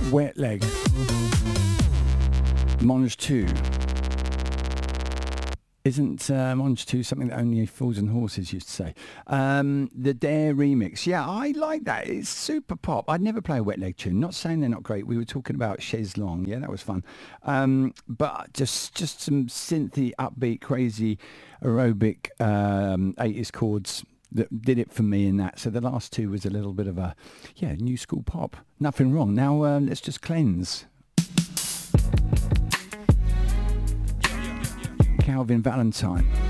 Wet Leg. Monge 2. Isn't Monge 2 something that only fools and horses used to say? The Dare remix. Yeah, I like that. It's super pop. I'd never play a Wet Leg tune. Not saying they're not great. We were talking about Chaise Longue. Yeah, that was fun. But just some synthy, upbeat, crazy, aerobic 80s chords that did it for me in that. So the last two was a little bit of a, new school pop. Nothing wrong. Now let's just cleanse. Calvin Valentine.